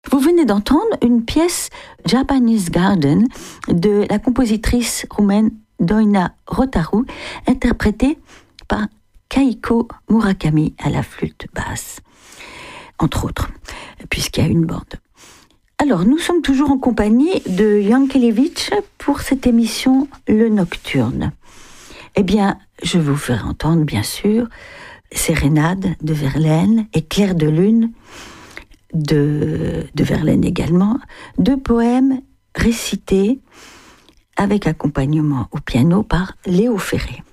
Vous venez d'entendre une pièce Japanese Garden de la compositrice roumaine Doina Rotaru, interprétée par Kaiko Murakami à la flûte basse, entre autres, puisqu'il y a une bande. Alors, nous sommes toujours en compagnie de Yankelevitch pour cette émission Le Nocturne. Eh bien, je vais vous faire entendre, bien sûr, Sérénade de Verlaine et Clair de Lune de Verlaine également, 2 poèmes récités avec accompagnement au piano par Léo Ferré.